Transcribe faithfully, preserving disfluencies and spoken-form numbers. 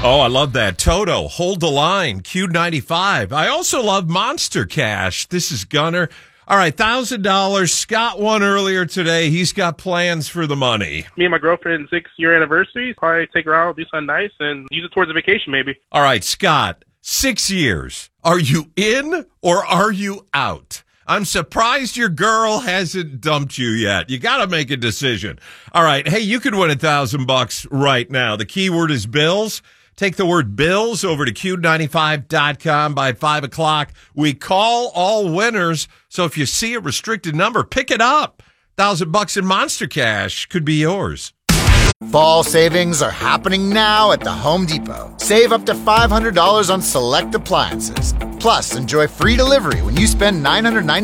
Oh, I love that. Toto, Hold the Line, Q ninety-five. I also love Monster Cash. This is Gunner. All right, one thousand dollars. Scott won earlier today. He's got plans for the money. Me and my girlfriend's six-year anniversary. Probably take her out, do something nice, and use it towards a vacation maybe. All right, Scott, six years. Are you in or are you out? I'm surprised your girl hasn't dumped you yet. You got to make a decision. All right, hey, you can win a thousand bucks right now. The keyword is bills. Take the word bills over to Q ninety-five dot com by five o'clock. We call all winners, so if you see a restricted number, pick it up. Thousand bucks in Monster Cash could be yours. Fall savings are happening now at the Home Depot. Save up to five hundred dollars on select appliances. Plus, enjoy free delivery when you spend nine hundred ninety dollars